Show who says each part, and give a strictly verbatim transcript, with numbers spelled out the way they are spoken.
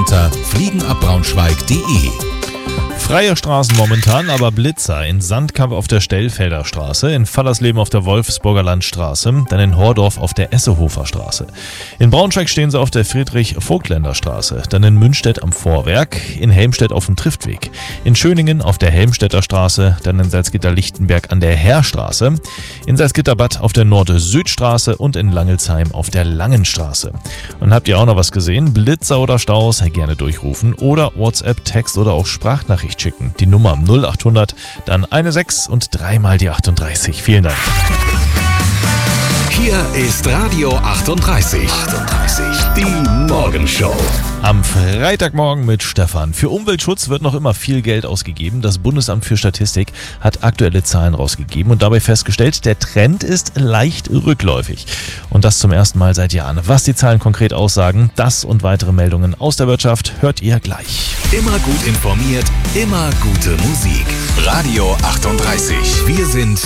Speaker 1: unter fliegenabbraunschweig punkt de.
Speaker 2: Freie Straßen momentan, aber Blitzer in Sandkamp auf der Stellfelder Straße, in Fallersleben auf der Wolfsburger Landstraße, dann in Hordorf auf der Essehofer Straße. In Braunschweig stehen sie auf der Friedrich-Vogtländer Straße, dann in Münstedt am Vorwerk, in Helmstedt auf dem Triftweg, in Schöningen auf der Helmstedter Straße, dann in Salzgitter-Lichtenberg an der Heerstraße, in Salzgitterbad auf der Nord-Süd-Straße und in Langelsheim auf der Langenstraße. Und habt ihr auch noch was gesehen? Blitzer oder Staus? Gerne durchrufen oder WhatsApp, Text oder auch Sprachnachricht schicken. Die Nummer null acht hundert, dann eine sechs und dreimal die achtunddreißig. Vielen Dank.
Speaker 1: Hier ist Radio achtunddreißig. achtunddreißig, die Morgenshow.
Speaker 2: Am Freitagmorgen mit Stefan. Für Umweltschutz wird noch immer viel Geld ausgegeben. Das Bundesamt für Statistik hat aktuelle Zahlen rausgegeben und dabei festgestellt, der Trend ist leicht rückläufig. Und das zum ersten Mal seit Jahren. Was die Zahlen konkret aussagen, das und weitere Meldungen aus der Wirtschaft hört ihr gleich.
Speaker 1: Immer gut informiert, immer gute Musik. Radio achtunddreißig. Wir sind